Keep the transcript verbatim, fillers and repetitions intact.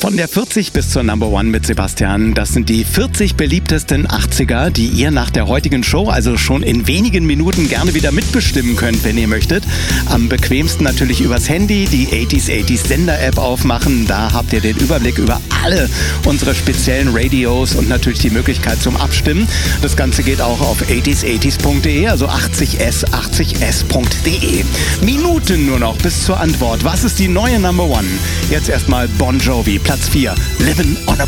Von der vierzig bis zur Number One mit Sebastian. Das sind die vierzig beliebtesten achtziger, die ihr nach der heutigen Show, also schon in wenigen Minuten, gerne wieder mitbestimmen könnt, wenn ihr möchtet. Am bequemsten natürlich übers Handy, die achtziger achtziger Sender-App aufmachen. Da habt ihr den Überblick über alle unsere speziellen Radios und natürlich die Möglichkeit zum Abstimmen. Das Ganze geht auch auf achtziger achtziger punkt de, also achtzig s, achtzig s punkt de. Minuten nur noch bis zur Antwort. Was ist die neue Number One? Jetzt erstmal Bon Jovi, Platz vier, Livin' on a